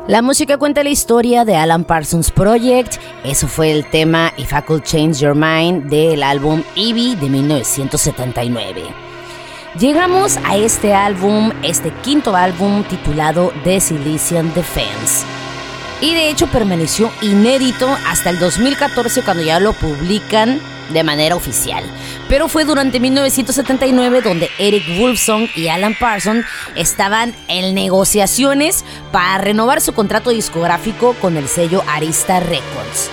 La música cuenta la historia de Alan Parsons Project. Eso fue el tema If I Could Change Your Mind del álbum Ivy de 1979. Llegamos a este álbum, este quinto álbum titulado The Silesian Defense. Y de hecho permaneció inédito hasta el 2014 cuando ya lo publican de manera oficial. Pero fue durante 1979 donde Eric Woolfson y Alan Parsons estaban en negociaciones para renovar su contrato discográfico con el sello Arista Records.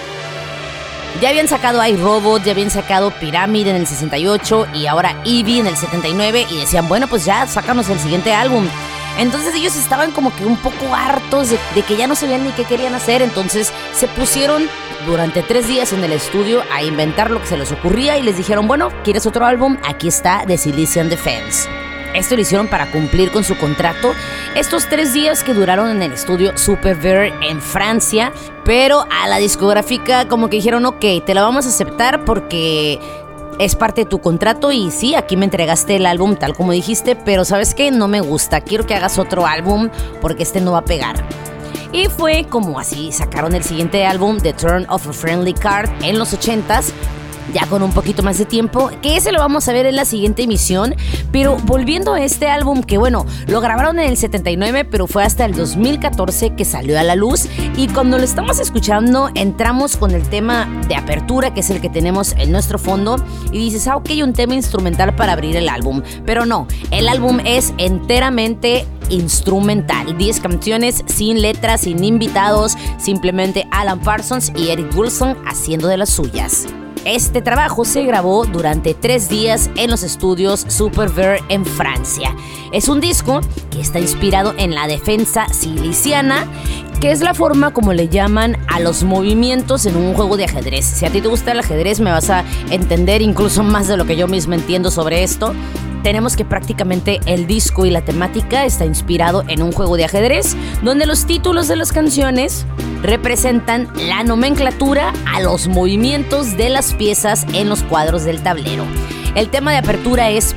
Ya habían sacado iRobot, ya habían sacado Pyramid en el 68 y ahora Ivy en el 79 y decían, bueno, pues ya sácanos el siguiente álbum. Entonces ellos estaban como que un poco hartos de que ya no sabían ni qué querían hacer, entonces se pusieron durante 3 días en el estudio a inventar lo que se les ocurría y les dijeron, bueno, ¿quieres otro álbum? Aquí está The Silesian Defense. Esto lo hicieron para cumplir con su contrato. Estos 3 días que duraron en el estudio Superver en Francia, pero a la discográfica como que dijeron, ok, te la vamos a aceptar porque es parte de tu contrato y sí, aquí me entregaste el álbum tal como dijiste, pero ¿sabes qué? No me gusta, quiero que hagas otro álbum porque este no va a pegar. Y fue como así, sacaron el siguiente álbum, The Turn of a Friendly Card, en los 80s, ya con un poquito más de tiempo, que ese lo vamos a ver en la siguiente emisión. Pero volviendo a este álbum, que bueno, lo grabaron en el 79, pero fue hasta el 2014 que salió a la luz. Y cuando lo estamos escuchando, entramos con el tema de apertura, que es el que tenemos en nuestro fondo, y dices, ok, un tema instrumental para abrir el álbum. Pero no, el álbum es enteramente instrumental, 10 canciones sin letras, sin invitados, simplemente Alan Parsons y Eric Woolfson haciendo de las suyas. Este trabajo se grabó durante 3 días en los estudios Superver en Francia. Es un disco que está inspirado en la defensa silesiana, que es la forma como le llaman a los movimientos en un juego de ajedrez. Si a ti te gusta el ajedrez, me vas a entender incluso más de lo que yo mismo entiendo sobre esto. Tenemos que prácticamente el disco y la temática está inspirado en un juego de ajedrez, donde los títulos de las canciones representan la nomenclatura a los movimientos de las piezas en los cuadros del tablero. El tema de apertura es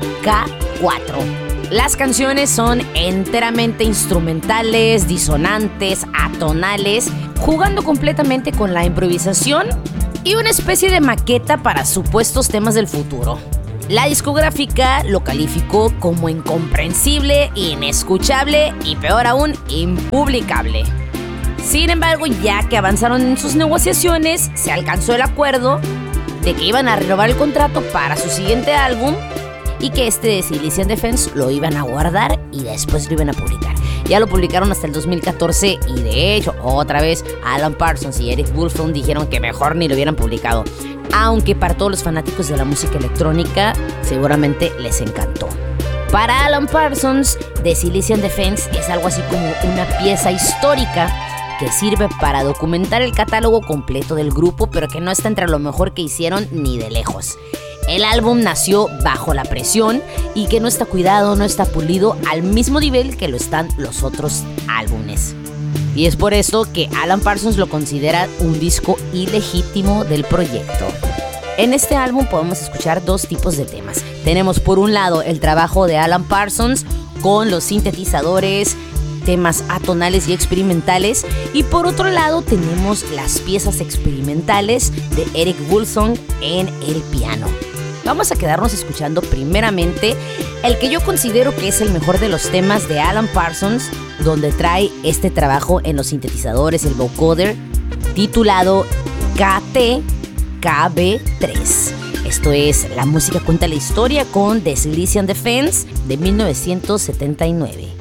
PK4. Las canciones son enteramente instrumentales, disonantes, atonales, jugando completamente con la improvisación y una especie de maqueta para supuestos temas del futuro. La discográfica lo calificó como incomprensible, inescuchable y peor aún, impublicable. Sin embargo, ya que avanzaron en sus negociaciones, se alcanzó el acuerdo de que iban a renovar el contrato para su siguiente álbum y que este de Silesian Defense lo iban a guardar y después lo iban a publicar. Ya lo publicaron hasta el 2014 y de hecho, otra vez, Alan Parsons y Eric Woolfson dijeron que mejor ni lo hubieran publicado. Aunque para todos los fanáticos de la música electrónica seguramente les encantó. Para Alan Parsons, The Silesian Defense es algo así como una pieza histórica que sirve para documentar el catálogo completo del grupo, pero que no está entre lo mejor que hicieron ni de lejos. El álbum nació bajo la presión y que no está cuidado, no está pulido al mismo nivel que lo están los otros álbumes. Y es por eso que Alan Parsons lo considera un disco ilegítimo del proyecto. En este álbum podemos escuchar 2 tipos de temas. Tenemos por un lado el trabajo de Alan Parsons con los sintetizadores, temas atonales y experimentales, y por otro lado tenemos las piezas experimentales de Eric Woolfson en el piano. Vamos a quedarnos escuchando primeramente el que yo considero que es el mejor de los temas de Alan Parsons, donde trae este trabajo en los sintetizadores, el vocoder, titulado KTKB3. Esto es La música cuenta la historia con The Silesian Defense de 1979.